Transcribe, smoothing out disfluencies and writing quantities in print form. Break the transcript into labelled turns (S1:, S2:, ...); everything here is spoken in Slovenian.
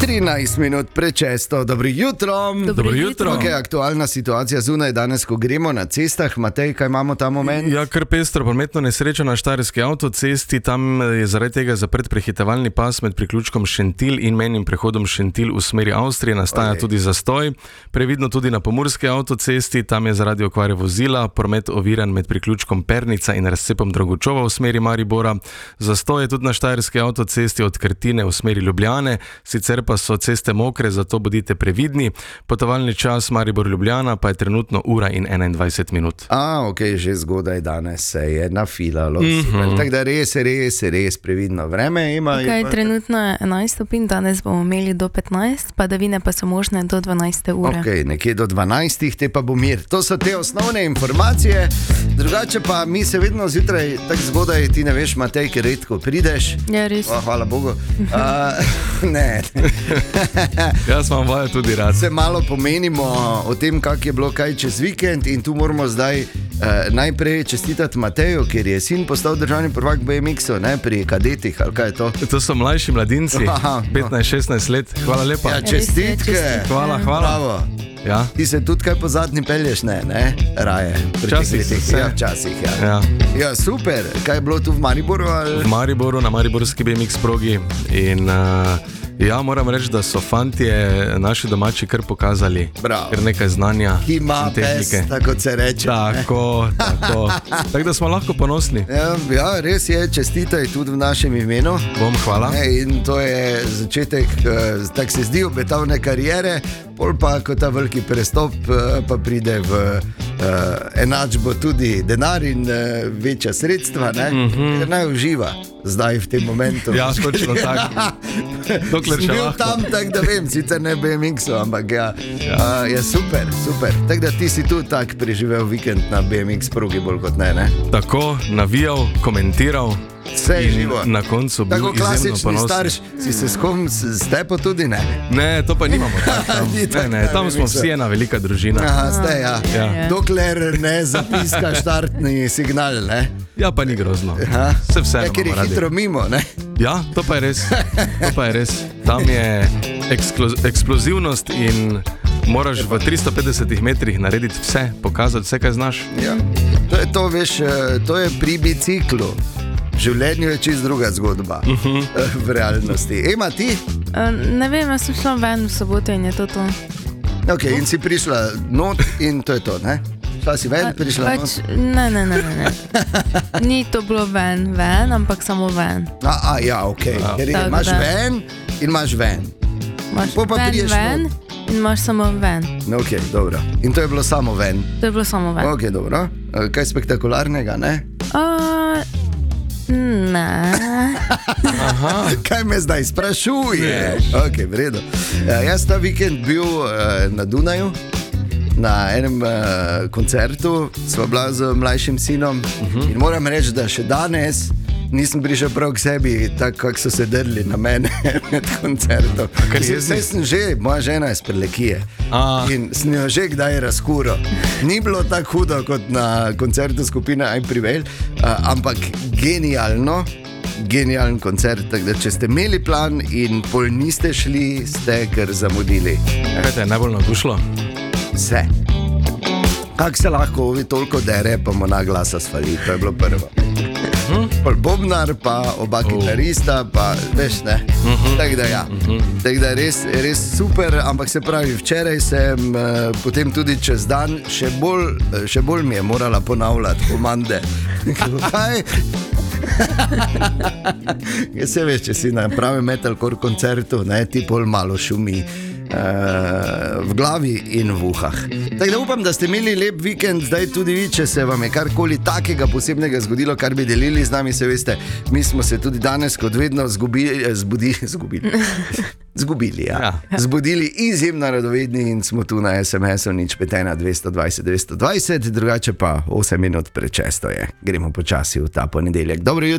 S1: 13 minut prečesto, dobro jutro.
S2: Dobro jutro.
S1: Okay, aktualna situacija zunaj danes, ko gremo na cestah. Matej, kaj imamo ta moment?
S2: Ja, kar pestro, prometno nesrečo na Štajerski avtocesti. Tam je zaradi tega zaprt prehitevalni pas med priključkom Šentilj in mejnim prehodom Šentilj v smeri Avstrije. Nastaja tudi zastoj. Previdno tudi na Pomurski avtocesti. Tam je zaradi okvare vozila promet oviran med priključkom Pernica in razcepom Dragočova v smeri Maribora. Zastoj je tudi na Štajerski avtocesti od Krtine v smeri Ljubljane. Sicer pa so ceste mokre, zato bodite previdni. Potovalni čas Maribor-Ljubljana pa je trenutno 1:21 minut.
S1: Ok, že zgodaj danes se je nafilalo. Tako da res previdno vreme ima.
S3: Okay, trenutno je 11 stopinj, danes bomo imeli do 15, padavine pa so možne do 12 ure.
S1: Ok, nekje do 12, te pa bo mir. To so te osnovne informacije. Drugače pa mi se vedno zjutraj tako zgodaj, ti ne veš, Matej, ker redko prideš.
S3: Ja, res.
S1: Hvala Bogu. Ne.
S2: Jaz vam vajo tudi rad.
S1: Se malo pomenimo o tem, kak je bilo kaj čez vikend, in tu moramo zdaj najprej čestitati Mateju, ker je sin postal državni prvak BMX-u, ne, pri kadetih, ali kaj je to?
S2: To so mlajši mladinci, 15-16 let. Hvala lepa.
S1: Ja, čestitke.
S2: Hvala.
S1: Bravo.
S2: Ja.
S1: Ti se tudi kaj po zadnji pelješ, ne? Raje. Včasih, ja. Ja, super. Kaj je bilo tu v Mariboru? Ali?
S2: V Mariboru, na mariborski BMX progi. In ja, moram reči, da so fantje naši domači kar pokazali.
S1: Bravo.
S2: Ker nekaj znanja
S1: ki ima
S2: in tehnike.
S1: pes, tako se reče.
S2: Tako. Tako da smo lahko ponosni.
S1: Ja, res je, čestitaj tudi v našem imenu.
S2: Bom, hvala.
S1: In to je začetek, tako se zdi, obetavne kariere. Pol pa, ko ta veliki prestop, pa pride v enačbo tudi denar in večja sredstva, ne? Ker naj uživa zdaj v tem momentu.
S2: Ja, točno tako. Dokler še
S1: bil
S2: lahko.
S1: tam, tako da vem, sicer ne BMX-u, ampak je super. Tako da ti si tudi tak preživel vikend na BMX progi bolj kot ne?
S2: Tako, navijal, komentiral.
S1: Vse je živo.
S2: Na koncu bil
S1: tako
S2: izjemno
S1: klasični
S2: ponosen.
S1: starš, si se s kom stepo tudi, ne?
S2: Ne, to pa nimamo tam.
S1: Ni tako,
S2: Ne, tam smo vsi ena velika družina.
S1: Aha, ste, ja.
S2: Ja.
S1: Dokler ne zapiska štartni signal, ne?
S2: Ja, pa ni grozno.
S1: Aha.
S2: Se vseeno
S1: Ker je
S2: imamo radi.
S1: hitro mimo, ne?
S2: Ja, to pa je res. Tam je eksplozivnost in moraš v 350 metrih narediti vse, pokazati vse, kaj znaš.
S1: Ja. To je to, veš, to je pri biciklu. V življenju je čist druga zgodba. V realnosti. Ema, ti?
S3: Ne vem, jaz sem šla ven v soboto in je to.
S1: Ok, in si prišla not in to je to, ne? Šla si ven, prišla not?
S3: Ne. Ni to bilo ven, ampak samo ven.
S1: Ja, ok. Ker
S3: Tako
S1: imaš
S3: da.
S1: ven in imaš ven.
S3: Imaš
S1: Pol pa prideš
S3: ven in imaš samo ven.
S1: No, ok, dobro. In to je bilo samo ven.
S3: To je bilo samo ven.
S1: Ok, dobro. Kaj spektakularnega, ne?
S3: Ne.
S1: Kaj me zdaj sprašuješ? Ok, v redu. Jaz ta vikend bil na Dunaju, na enem koncertu, sva bila z mlajšim sinom in moram reči, da še danes nisem prišel prav k sebi, tako kako so se drli na mene med koncertom. Saj sem že, moja žena je iz Prlekije in sem jo že kdaj razkuril. Ni bilo tako hudo kot na koncertu skupine I'm Prevail, ampak genijalen koncert, tako da če ste imeli plan in pol niste šli, ste kar zamudili.
S2: Kaj te je najbolj navdušilo?
S1: Vse. Kako se lahko ovi toliko dere, pa mu na glas asfali, to je bilo prvo. Pol bobnar, pa oba kitarista, pa veš, ne. Tako da ja, tako da res super, ampak se pravi, včeraj sem potem tudi čez dan še bolj mi je morala ponavljati komande. Kaj? Ja, se veš, če si na pravem metalcore koncertu, ne, ti pol malo šumi v glavi in v uhah. Tako da upam, da ste imeli lep vikend, zdaj tudi vi, če se vam je karkoli takega posebnega zgodilo, kar bi delili z nami, se veste, mi smo se tudi danes kot vedno zbudili izjemno radovedni in smo tu na SMS-u 051 220 220, drugače pa 8 minut prečesto je. Gremo počasi v ta ponedeljek. Dobro jutro.